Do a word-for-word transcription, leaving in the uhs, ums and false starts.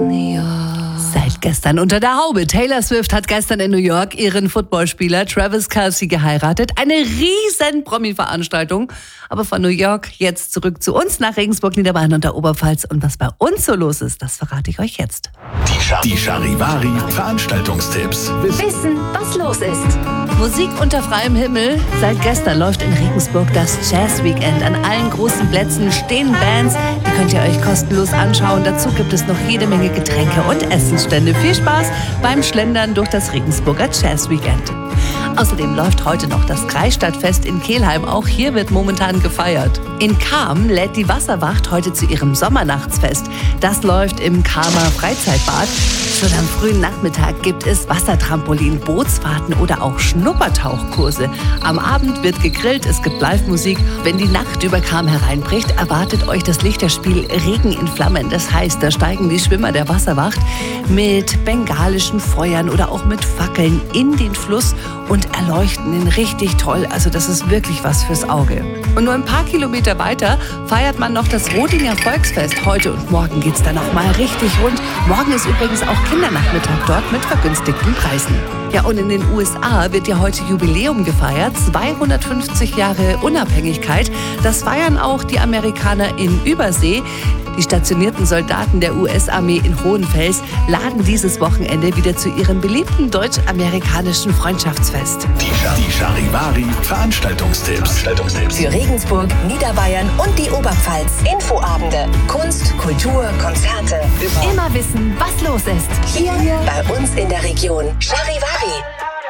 New York. Seit gestern unter der Haube. Taylor Swift hat gestern in New York ihren Footballspieler Travis Kelce geheiratet. Eine riesen Promi-Veranstaltung. Aber von New York jetzt zurück zu uns nach Regensburg, Niederbayern und der Oberpfalz. Und was bei uns so los ist, das verrate ich euch jetzt. Die, Char- die Charivari Veranstaltungstipps. Wissen, was los ist. Musik unter freiem Himmel. Seit gestern läuft in Regensburg das Jazz Weekend. An allen großen Plätzen stehen Bands. Die könnt ihr euch kostenlos anschauen. Dazu gibt es noch jede Menge Getränke und Essensstände. Viel Spaß beim Schlendern durch das Regensburger Jazz Weekend. Außerdem läuft heute noch das Kreisstadtfest in Kelheim. Auch hier wird momentan gefeiert. In Cham lädt die Wasserwacht heute zu ihrem Sommernachtsfest. Das läuft im Chamer Freizeitbad. Schon am frühen Nachmittag gibt es Wassertrampolin, Bootsfahrten oder auch Schnuppertauchkurse. Am Abend wird gegrillt, es gibt Live-Musik. Wenn die Nacht über Cham hereinbricht, erwartet euch das Lichterspiel Regen in Flammen. Das heißt, da steigen die Schwimmer der Wasserwacht mit bengalischen Feuern oder auch mit Fackeln in den Fluss und erleuchten ihn richtig toll. Also das ist wirklich was fürs Auge. Und nur ein paar Kilometer weiter feiert man noch das Rodinger Volksfest. Heute und morgen geht's dann noch mal richtig rund. Morgen ist übrigens auch Kindernachmittag dort mit vergünstigten Preisen. Ja, und in den U S A wird ja heute Jubiläum gefeiert. zweihundertfünfzig Jahre Unabhängigkeit. Das feiern auch die Amerikaner in Übersee. Die stationierten Soldaten der U S-Armee in Hohenfels laden dieses Wochenende wieder zu ihrem beliebten deutsch-amerikanischen Freundschaftsfest. Die, Char- die Charivari Veranstaltungstipps. Veranstaltungstipps. Für Regensburg, Niederbayern und die Oberpfalz. Infoabende, Kunst, Kultur, Konzerte. Immer wissen, was los ist. Hier bei uns in der Region. Charivari.